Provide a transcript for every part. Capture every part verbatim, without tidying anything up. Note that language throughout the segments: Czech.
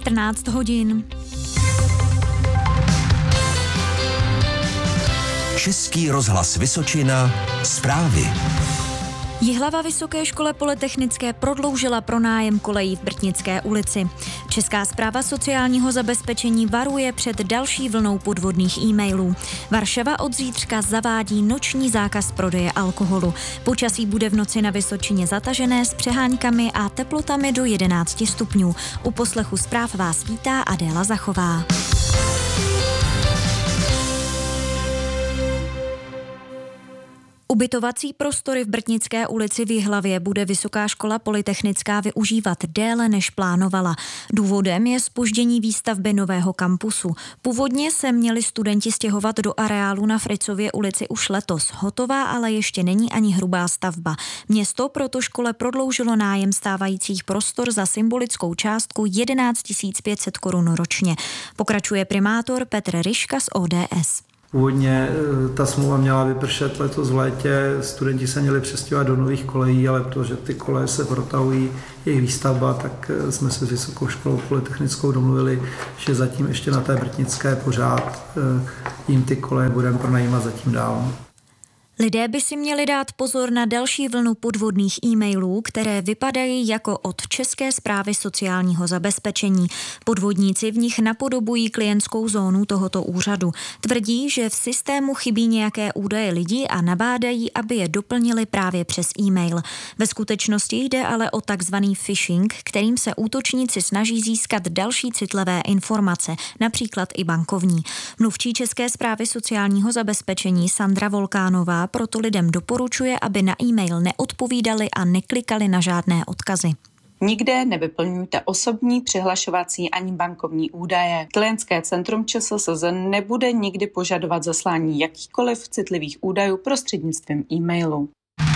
čtrnáct hodin. Český rozhlas Vysočina, zprávy. Jihlava Vysoké škole polytechnické prodloužila pronájem kolejí v Brtnické ulici. Česká správa sociálního zabezpečení varuje před další vlnou podvodných e-mailů. Varšava od zítřka zavádí noční zákaz prodeje alkoholu. Počasí bude v noci na Vysočině zatažené s přeháňkami a teplotami do jedenáct stupňů. U poslechu zpráv vás vítá Adéla Zachová. Ubytovací prostory v Brtnické ulici v Jihlavě bude Vysoká škola polytechnická využívat déle, než plánovala. Důvodem je zpoždění výstavby nového kampusu. Původně se měli studenti stěhovat do areálu na Fritzově ulici už letos. Hotová ale ještě není ani hrubá stavba. Město proto škole prodloužilo nájem stávajících prostor za symbolickou částku jedenáct tisíc pět set korun ročně. Pokračuje primátor Petr Ryška z O D S. Původně ta smlouva měla vypršet letos v létě, studenti se měli přestěhovat do nových kolejí, ale protože ty koleje se protahují, jejich výstavba, tak jsme se s Vysokou školou polytechnickou domluvili, že zatím ještě na té Brtnické pořád jim ty koleje budeme pronajímat zatím dál. Lidé by si měli dát pozor na další vlnu podvodných e-mailů, které vypadají jako od České správy sociálního zabezpečení. Podvodníci v nich napodobují klientskou zónu tohoto úřadu. Tvrdí, že v systému chybí nějaké údaje lidí a nabádají, aby je doplnili právě přes e-mail. Ve skutečnosti jde ale o takzvaný phishing, kterým se útočníci snaží získat další citlivé informace, například i bankovní. Mluvčí České správy sociálního zabezpečení Sandra Volkánová proto lidem doporučuje, aby na e-mail neodpovídali a neklikali na žádné odkazy. Nikde nevyplňujte osobní, přihlašovací ani bankovní údaje. Klientské centrum ČSSZ nebude nikdy požadovat zaslání jakýchkoliv citlivých údajů prostřednictvím e-mailu.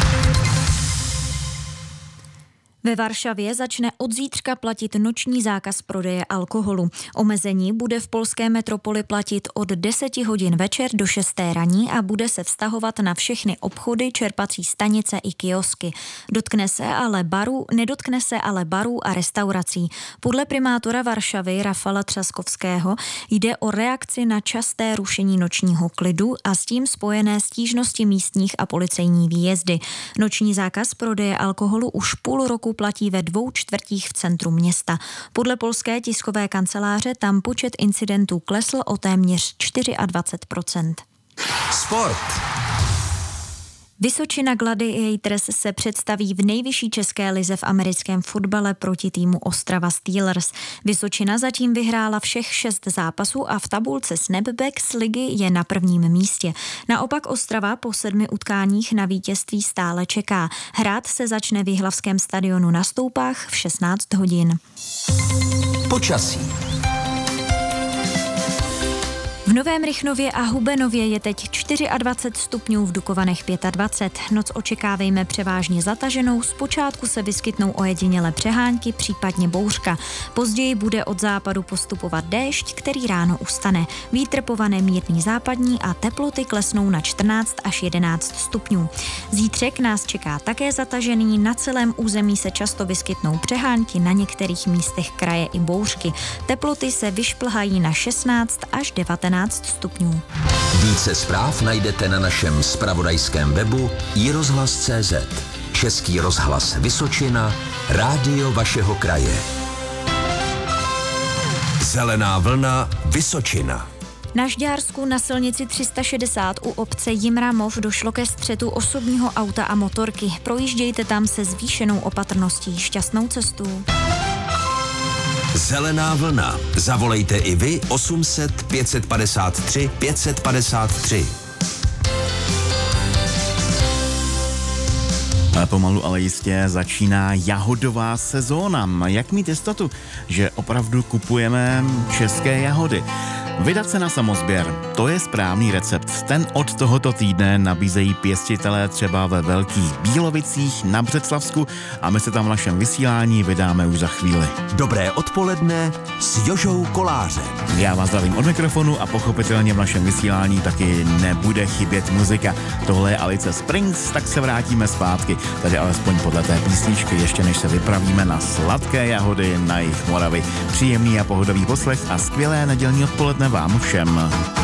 Ve Varšavě začne od zítřka platit noční zákaz prodeje alkoholu. Omezení bude v polské metropoli platit od deseti hodin večer do šesté raní a bude se vztahovat na všechny obchody, čerpací stanice i kiosky. Dotkne se ale barů, nedotkne se ale barů a restaurací. Podle primátora Varšavy Rafala Třaskovského jde o reakci na časté rušení nočního klidu a s tím spojené stížnosti místních a policejní výjezdy. Noční zákaz prodeje alkoholu už půl roku platí ve dvou čtvrtích v centru města. Podle polské tiskové kanceláře tam počet incidentů klesl o téměř dvacet čtyři procent. Sport. Vysočina Gladiators se představí v nejvyšší české lize v americkém fotbale proti týmu Ostrava Steelers. Vysočina zatím vyhrála všech šest zápasů a v tabulce Snapbacks ligy je na prvním místě. Naopak Ostrava po sedmi utkáních na vítězství stále čeká. Hrát se začne v jihlavském stadionu na Stoupách v šestnáct hodin. Počasí. V Novém Rychnově a Hubenově je teď dvacet čtyři stupňů, v Dukovanech dvacet pět. Noc očekávejme převážně zataženou, zpočátku se vyskytnou ojedinělé přehánky, případně bouřka. Později bude od západu postupovat déšť, který ráno ustane. Vítr povane mírný západní a teploty klesnou na čtrnáct až jedenáct stupňů. Zítřek nás čeká také zatažený, na celém území se často vyskytnou přehánky, na některých místech kraje i bouřky. Teploty se vyšplhají na šestnáct až devatenáct stupňů. Více zpráv najdete na našem zpravodajském webu i rozhlas tečka cé zet. Český rozhlas Vysočina, rádio vašeho kraje. Zelená vlna Vysočina. Na Žďársku na silnici tři sta šedesát u obce Jimramov došlo ke střetu osobního auta a motorky. Projíždějte tam se zvýšenou opatrností. Šťastnou cestu. Zelená vlna. Zavolejte i vy osm set pět set padesát tři pět set padesát tři. Pomalu, ale jistě začíná jahodová sezóna. Jak mít jistotu, že opravdu kupujeme české jahody? Vydat se na samosběr, to je správný recept. Ten od tohoto týdne nabízejí pěstitelé třeba ve Velkých Bílovicích na Břeclavsku a my se tam v našem vysílání vydáme už za chvíli. Dobré odpoledne s Jožou Kolářem. Já vás zdravím od mikrofonu a pochopitelně v našem vysílání taky nebude chybět muzika. Tohle je Alice Springs, tak se vrátíme zpátky, tady alespoň podle té písničky, ještě než se vypravíme na sladké jahody na jih Moravy. Příjemný a pohodový poslech a skvělé nedělní odpoledne vám všem.